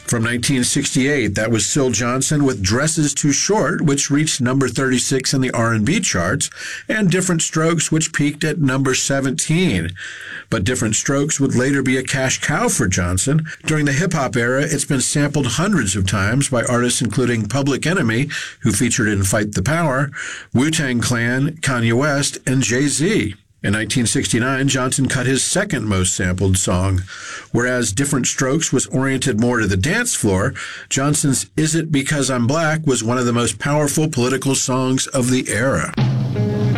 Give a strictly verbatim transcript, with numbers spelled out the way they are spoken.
From nineteen sixty-eight, that was Syl Johnson with Dresses Too Short, which reached number thirty-six in the R and B charts, and Different Strokes, which peaked at number seventeen. But Different Strokes would later be a cash cow for Johnson. During the hip-hop era, it's been sampled hundreds of times by artists including Public Enemy, who featured in Fight the Power, Wu-Tang Clan, Kanye West, and Jay-Z. In nineteen sixty-nine, Johnson cut his second most sampled song. Whereas Different Strokes was oriented more to the dance floor, Johnson's Is It Because I'm Black was one of the most powerful political songs of the era.